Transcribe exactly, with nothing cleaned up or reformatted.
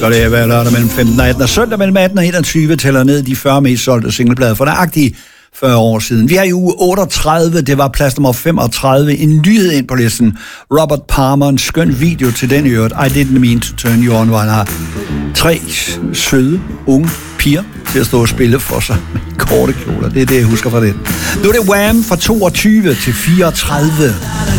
Så det er hver lørdag mellem femten og atten, og søndag mellem atten og enogtyve tæller ned de fyrre mest solgte singleplader for nøjagtigt fyrre år siden. Vi er i uge otteogtredive, det var plads nummer femogtredive, en nyhed ind på listen. Robert Palmer, en skøn video til den i øvrigt. I didn't mean to turn you on, hvor han har tre søde, unge piger til at stå og spille for sig med korte kjoler. Det er det, jeg husker fra det. Nu er det Wham fra toogtyve til fireogtredive.